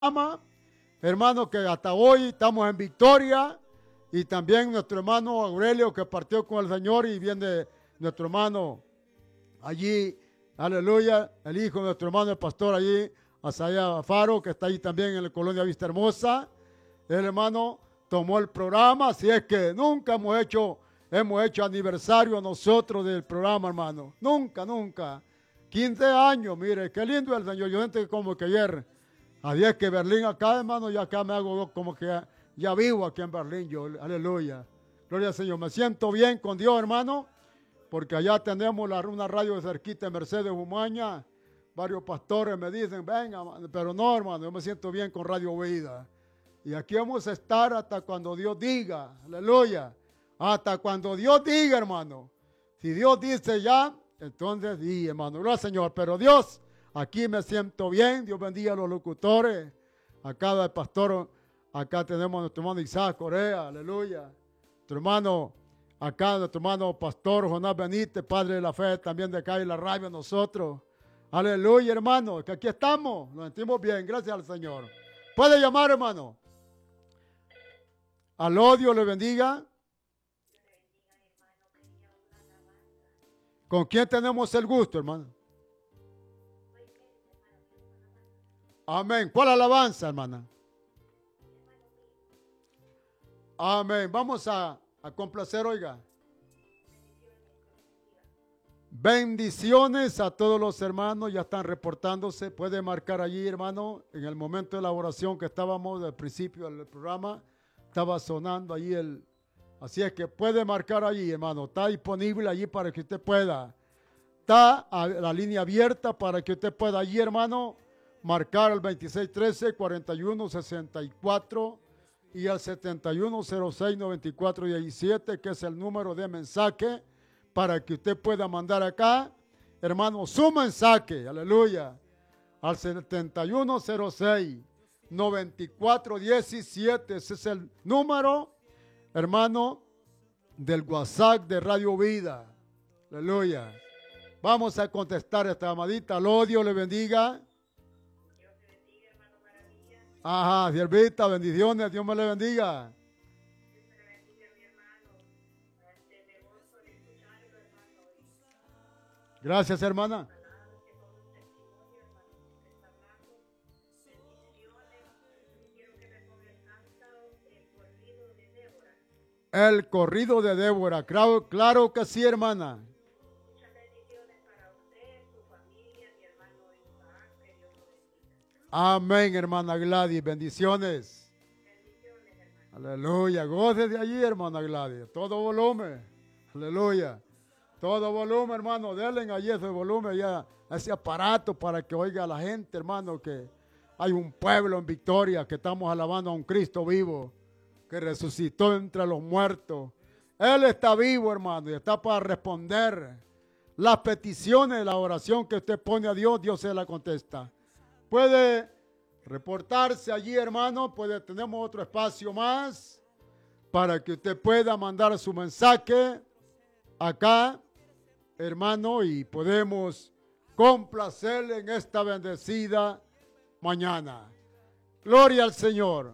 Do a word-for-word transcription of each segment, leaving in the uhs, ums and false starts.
programa, hermano, que hasta hoy estamos en victoria, y también nuestro hermano Aurelio, que partió con el Señor, y viene nuestro hermano allí, aleluya, el hijo de nuestro hermano el pastor allí, Asaya Faro, que está ahí también en la colonia Vista Hermosa. El hermano tomó el programa, así es que nunca hemos hecho, hemos hecho aniversario nosotros del programa, hermano. Nunca, nunca. quince años, mire, qué lindo el Señor. Yo siento como que ayer, a diez que Berlín acá, hermano, ya acá me hago como que ya, ya vivo aquí en Berlín, yo, aleluya. Gloria al Señor. Me siento bien con Dios, hermano, porque allá tenemos la, una radio de cerquita en Mercedes Humaña. Varios pastores me dicen, venga, pero no, hermano, yo me siento bien con Radio Vida. Y aquí vamos a estar hasta cuando Dios diga, aleluya. Hasta cuando Dios diga, hermano. Si Dios dice ya, entonces sí, hermano, gloria al Señor. Pero Dios, aquí me siento bien. Dios bendiga a los locutores. Acá el pastor, acá tenemos a nuestro hermano Isaac Correa, aleluya. Nuestro hermano, acá nuestro hermano pastor Jonás Benítez, padre de la fe, también de acá y la radio nosotros. Aleluya, hermano, que aquí estamos, nos sentimos bien, gracias al Señor. Puede llamar, hermano. Aló, Dios le bendiga. ¿Con quién tenemos el gusto, hermano? Amén. ¿Cuál alabanza, hermana? Amén. Vamos a, a complacer, oiga. Bendiciones a todos los hermanos, ya están reportándose. Puede marcar allí, hermano, en el momento de la oración que estábamos al principio del programa, estaba sonando allí el... Así es que puede marcar allí, hermano. Está disponible allí para que usted pueda. Está la línea abierta para que usted pueda allí, hermano, marcar al veintiséis trece, cuarenta y uno sesenta y cuatro y al setenta y uno cero seis noventa y cuatro diecisiete, que es el número de mensaje para que usted pueda mandar acá, hermano, su mensaje, aleluya, al setenta y uno cero seis noventa y cuatro diecisiete. Ese es el número, hermano, del WhatsApp de Radio Vida. Aleluya. Vamos a contestar esta llamadita. Aló, Dios le bendiga. Dios te bendiga, hermano Maravilla. Ajá, siervita, bendiciones, Dios me le bendiga. Dios te bendiga, mi hermano. Este, me gozo de escucharlo, hermano. Y Gracias, hermana. palabras que son un testimonio, hermano, que está hablando. Bendiciones. Quiero que me ponga el cántaro, el corrido de Débora. El corrido de Débora. Claro, claro que sí, hermana. Muchas bendiciones para usted, su familia, mi hermano Isaac, que Dios lo bendiga. Amén, hermana Gladys. Bendiciones. Bendiciones, hermano. Aleluya. Goce de allí, hermana Gladys. Todo volumen. Aleluya. Todo volumen, hermano. Denle allí ese volumen, ya, ese aparato para que oiga a la gente, hermano, que hay un pueblo en victoria, que estamos alabando a un Cristo vivo, que resucitó entre los muertos. Él está vivo, hermano, y está para responder las peticiones, la oración que usted pone a Dios, Dios se la contesta. Puede reportarse allí, hermano, puede, tenemos otro espacio más para que usted pueda mandar su mensaje acá, hermano, y podemos complacerle en esta bendecida mañana. Gloria al Señor.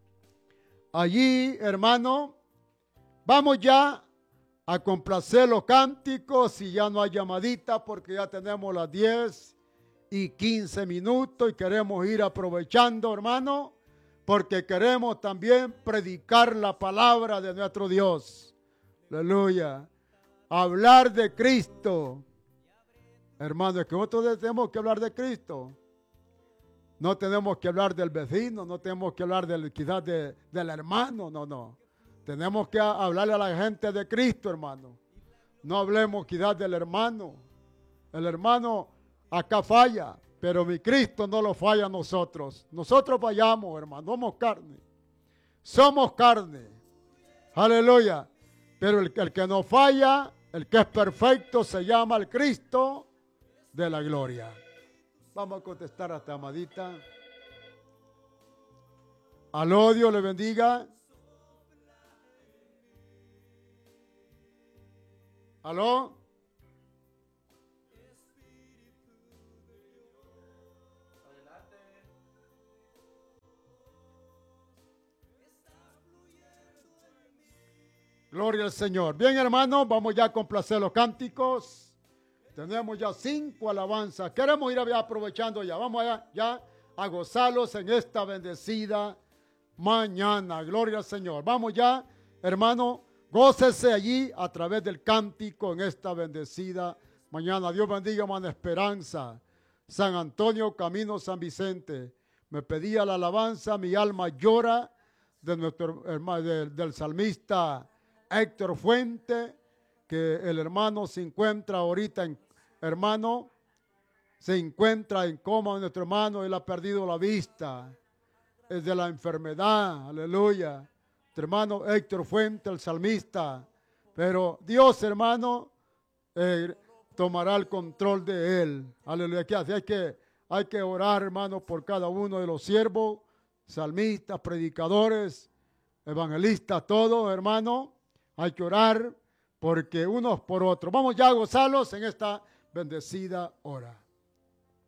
Allí, hermano, vamos ya a complacer los cánticos y ya no hay llamadita porque ya tenemos las diez y quince minutos y queremos ir aprovechando, hermano, porque queremos también predicar la palabra de nuestro Dios. Aleluya. Hablar de Cristo. Hermano, es que nosotros tenemos que hablar de Cristo. No tenemos que hablar del vecino, no tenemos que hablar del, quizás de, del hermano, no, no. Tenemos que hablarle a la gente de Cristo, hermano. No hablemos quizás del hermano. El hermano acá falla, pero mi Cristo no lo falla a nosotros. Nosotros fallamos, hermano, somos carne. Somos carne. Aleluya. Pero el, el que no falla, el que es perfecto, se llama el Cristo de la gloria. Vamos a contestar a esta amadita. Aló, Dios le bendiga. Aló. Gloria al Señor. Bien, hermanos, vamos ya a complacer los cánticos. Tenemos ya cinco alabanzas. Queremos ir aprovechando ya. Vamos allá, ya a gozarlos en esta bendecida mañana. Gloria al Señor. Vamos ya, hermano, gócese allí a través del cántico en esta bendecida mañana. Dios bendiga, hermano Esperanza. San Antonio, Camino San Vicente. Me pedía la alabanza, mi alma llora, de nuestro hermano, de, del salmista Héctor Fuente, que el hermano se encuentra ahorita, en, hermano, se encuentra en coma, nuestro hermano, él ha perdido la vista, es de la enfermedad, aleluya. Nuestro hermano Héctor Fuente, el salmista, pero Dios, hermano, eh, tomará el control de él, aleluya. Así hay que, hay que orar, hermano, por cada uno de los siervos, salmistas, predicadores, evangelistas, todos, hermano. Hay que orar porque unos por otros. Vamos ya a gozarlos en esta bendecida hora.